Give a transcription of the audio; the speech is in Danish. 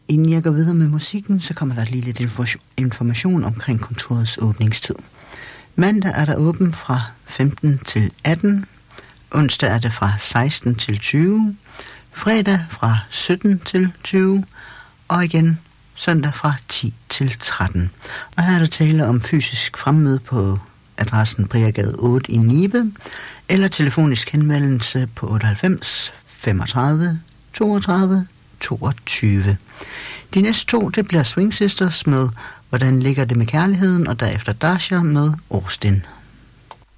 Inden jeg går videre med musikken, så kommer der lige lidt information omkring kontorets åbningstid. Mandag er der åben fra 15 til 18, onsdag er det fra 16 til 20, fredag fra 17 til 20, og igen søndag fra 10 til 13. Og her er der tale om fysisk fremmøde på adressen Briagade 8 i Nibe, eller telefonisk henvendelse på 98 35 32 22. De næste 2, det bliver Swing Sisters med Hvordan ligger det med kærligheden, og derefter Dasha med Austin.